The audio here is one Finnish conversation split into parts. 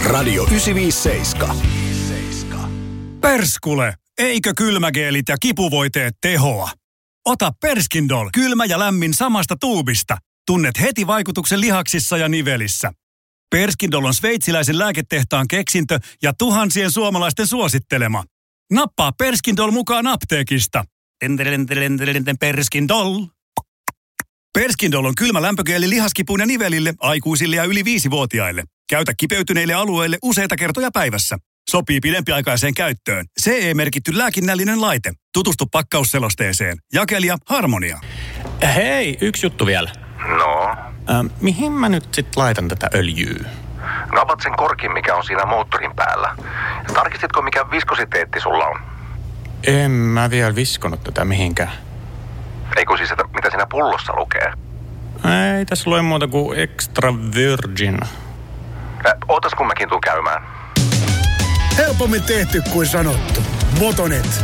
Radio 957. Perskule, eikö kylmägeelit ja kipuvoiteet tehoa? Ota Perskindol, kylmä ja lämmin samasta tuubista. Tunnet heti vaikutuksen lihaksissa ja nivelissä. Perskindol on sveitsiläisen lääketehtaan keksintö ja tuhansien suomalaisten suosittelema. Nappaa Perskindol mukaan apteekista. Perskindol. Perskindol on kylmä lämpögeeli lihaskipuun ja nivelille, aikuisille ja yli 5-vuotiaille. Käytä kipeytyneille alueille useita kertoja päivässä. Sopii pidempiaikaiseen käyttöön. CE-merkitty lääkinnällinen laite. Tutustu pakkausselosteeseen. Jakelija Harmonia. Hei, yksi juttu vielä. No? Mihin mä nyt sit laitan tätä öljyä? No avat sen korkin, mikä on siinä moottorin päällä. Tarkistitko, mikä viskositeetti sulla on? En mä vielä viskonut tätä mihinkään. Eikö siis, että mitä siinä pullossa lukee? Ei tässä lue muuta kuin extra virgin. Ootas kun mäkin tuun käymään. Helpommin tehty kuin sanottu. Motonet.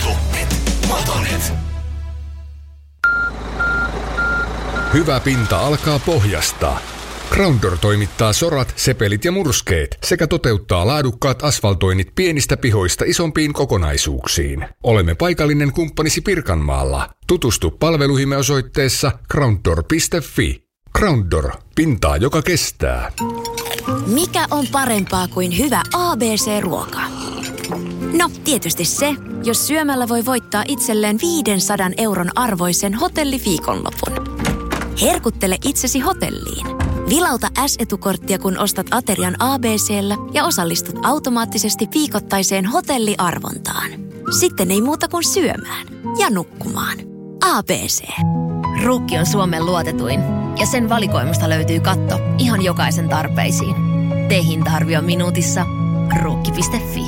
Hyvä pinta alkaa pohjasta. Groundor toimittaa sorat, sepelit ja murskeet sekä toteuttaa laadukkaat asfaltoinnit pienistä pihoista isompiin kokonaisuuksiin. Olemme paikallinen kumppanisi Pirkanmaalla. Tutustu palveluihimme osoitteessa groundor.fi. Groundor, pintaa joka kestää. Mikä on parempaa kuin hyvä ABC-ruoka? No, tietysti se, jos syömällä voi voittaa itselleen 500 € arvoisen hotelliviikonlopun. Herkuttele itsesi hotelliin. Vilauta S-etukorttia, kun ostat aterian ABC:llä ja osallistut automaattisesti viikoittaiseen hotelliarvontaan. Sitten ei muuta kuin syömään ja nukkumaan. ABC. Ruukki on Suomen luotetuin ja sen valikoimasta löytyy katto ihan jokaisen tarpeisiin. Tee hinta-arvio minuutissa. Ruukki.fi.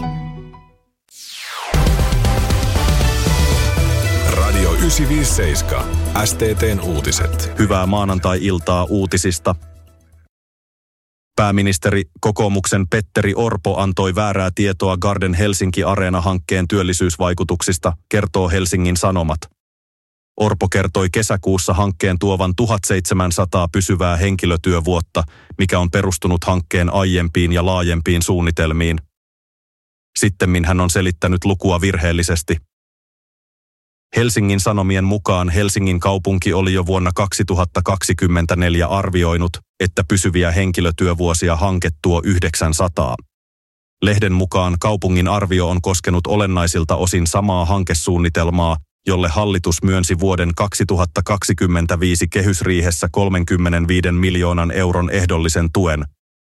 Radio 957. STT:n uutiset. Hyvää maanantai-iltaa uutisista. Pääministeri kokoomuksen Petteri Orpo antoi väärää tietoa Garden Helsinki Areena-hankkeen työllisyysvaikutuksista, kertoo Helsingin Sanomat. Orpo kertoi kesäkuussa hankkeen tuovan 1700 pysyvää henkilötyövuotta, mikä on perustunut hankkeen aiempiin ja laajempiin suunnitelmiin. Sittemmin hän on selittänyt lukua virheellisesti. Helsingin Sanomien mukaan Helsingin kaupunki oli jo vuonna 2024 arvioinut, että pysyviä henkilötyövuosia hanke tuo 900. Lehden mukaan kaupungin arvio on koskenut olennaisilta osin samaa hankesuunnitelmaa, jolle hallitus myönsi vuoden 2025 kehysriihessä 35 miljoonan euron ehdollisen tuen.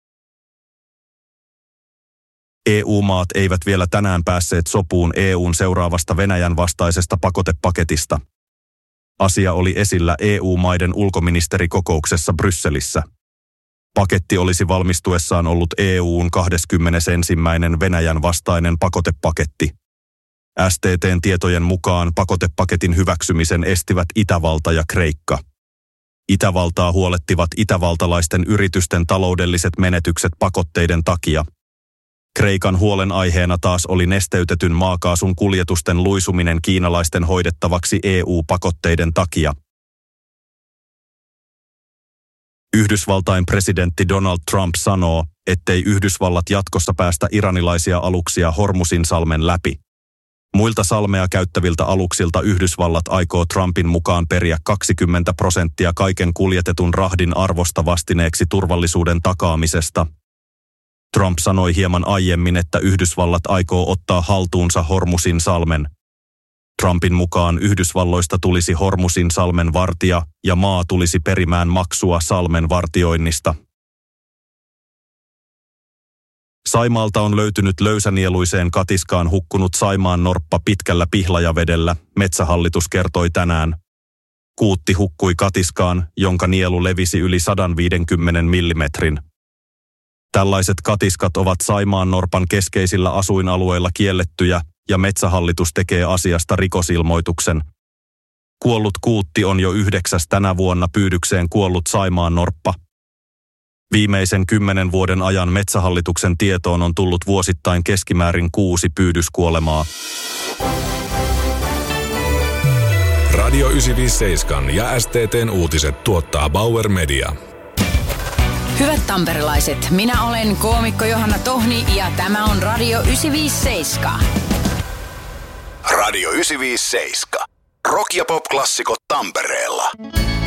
EU-maat eivät vielä tänään päässeet sopuun EUn seuraavasta Venäjän vastaisesta pakotepaketista. Asia oli esillä EU-maiden ulkoministerikokouksessa Brysselissä. Paketti olisi valmistuessaan ollut EUn 21. Venäjän vastainen pakotepaketti. STT:n tietojen mukaan pakotepaketin hyväksymisen estivät Itävalta ja Kreikka. Itävaltaa huolettivat itävaltalaisten yritysten taloudelliset menetykset pakotteiden takia. Kreikan huolenaiheena taas oli nesteytetyn maakaasun kuljetusten luisuminen kiinalaisten hoidettavaksi EU-pakotteiden takia. Yhdysvaltain presidentti Donald Trump sanoo, ettei Yhdysvallat jatkossa päästä iranilaisia aluksia Hormuzinsalmen läpi. Muilta salmea käyttäviltä aluksilta Yhdysvallat aikoo Trumpin mukaan periä 20% kaiken kuljetetun rahdin arvosta vastineeksi turvallisuuden takaamisesta. Trump sanoi hieman aiemmin, että Yhdysvallat aikoo ottaa haltuunsa Hormuzinsalmen. Trumpin mukaan Yhdysvalloista tulisi Hormuzinsalmen vartija ja maa tulisi perimään maksua salmen vartioinnista. Saimaalta on löytynyt löysänieluiseen katiskaan hukkunut Saimaan norppa pitkällä Pihlajavedellä, Metsähallitus kertoi tänään. Kuutti hukkui katiskaan, jonka nielu levisi yli 150 millimetrin. Tällaiset katiskat ovat Saimaan norpan keskeisillä asuinalueilla kiellettyjä ja Metsähallitus tekee asiasta rikosilmoituksen. Kuollut kuutti on jo 9. tänä vuonna pyydykseen kuollut Saimaan norppa. Viimeisen 10 vuoden ajan Metsähallituksen tietoon on tullut vuosittain keskimäärin 6 pyydyskuolemaa. Radio 957 ja STT:n uutiset tuottaa Bauer Media. Hyvät tamperelaiset, minä olen koomikko Johanna Tohni ja tämä on Radio 957. Radio 957. Rock- ja pop-klassikot Tampereella.